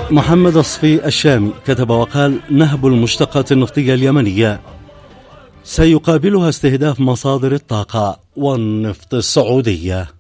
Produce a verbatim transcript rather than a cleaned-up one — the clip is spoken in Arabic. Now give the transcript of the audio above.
محمد الصفي الشامي كتب وقال: نهب المشتقات النفطية اليمنية سيقابلها استهداف مصادر الطاقة والنفط السعودية.